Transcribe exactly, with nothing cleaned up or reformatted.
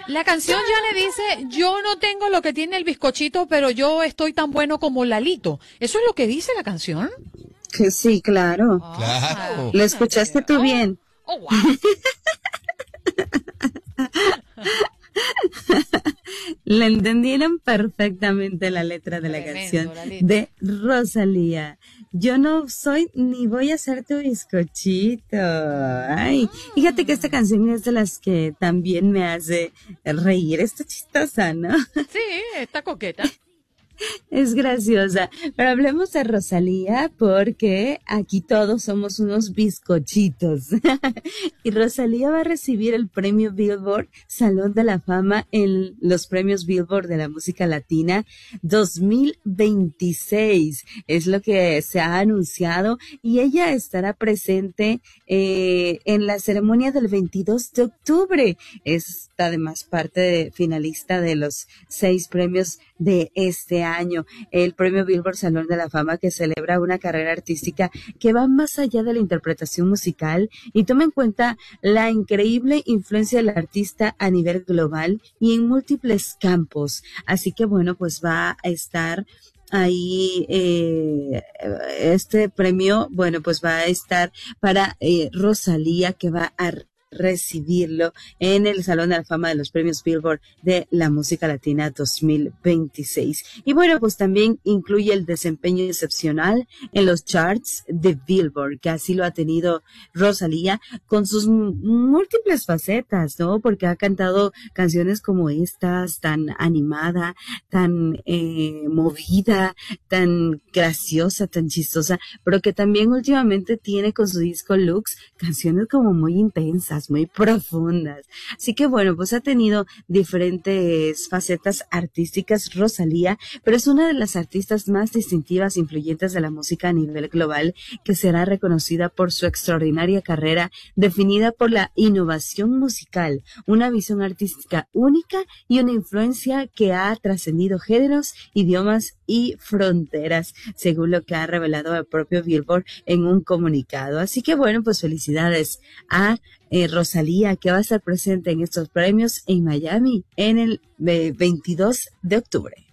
La canción ya le dice, yo no tengo lo que tiene el bizcochito, pero yo estoy tan bueno como Lalito. ¿Eso es lo que dice la canción? Que sí, claro. Ah, Claro. Lo escuchaste tú oh, bien. Oh, wow. Le entendieron perfectamente la letra de la Tremendo, canción Lalito. de Rosalía. Yo no soy ni voy a ser tu bizcochito. Ay, fíjate que esta canción es de las que también me hace reír. Está chistosa, ¿no? Sí, está coqueta. Es graciosa. Pero hablemos de Rosalía porque aquí todos somos unos bizcochitos. Y Rosalía va a recibir el premio Billboard Salón de la Fama en los premios Billboard de la música latina dos mil veintiséis. Es lo que se ha anunciado y ella estará presente eh, en la ceremonia del veintidós de octubre. Es además parte de, finalista de los seis premios de este año, el premio Billboard Salón de la Fama, que celebra una carrera artística que va más allá de la interpretación musical y toma en cuenta la increíble influencia del artista a nivel global y en múltiples campos. Así que bueno, pues va a estar ahí eh, este premio, bueno, pues va a estar para eh, Rosalía, que va a recibirlo en el Salón de la Fama de los Premios Billboard de la Música Latina dos mil veintiséis. Y bueno, pues también incluye el desempeño excepcional en los charts de Billboard, que así lo ha tenido Rosalía con sus múltiples facetas, ¿no? Porque ha cantado canciones como estas, tan animada, tan eh, movida, tan graciosa, tan chistosa, pero que también últimamente tiene con su disco Lux canciones como muy intensas, muy profundas. Así que bueno, pues ha tenido diferentes facetas artísticas Rosalía, pero es una de las artistas más distintivas e influyentes de la música a nivel global, que será reconocida por su extraordinaria carrera definida por la innovación musical, una visión artística única y una influencia que ha trascendido géneros, idiomas y fronteras, según lo que ha revelado el propio Billboard en un comunicado. Así que bueno, pues felicidades a Eh, Rosalía, que va a estar presente en estos premios en Miami en el eh, veintidós de octubre.